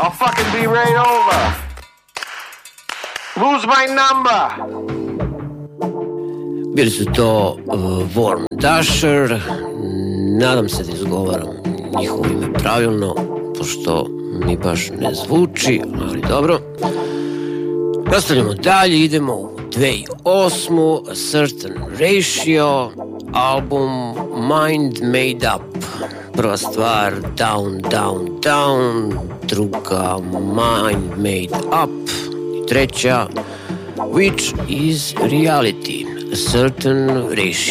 I'll fucking be right over. Who's my number? Bili su to Warm Dasher. Nadam se da izgovaram njihovo ime pravilno, pošto mi baš ne zvuči, ali dobro. Nastavljamo dalje, idemo u 2008. A Certain Ratio, album Mind Made Up. Prva stvar Down, Down, Down, druga Mind Made Up i treća Which is Reality, A Certain Ratio.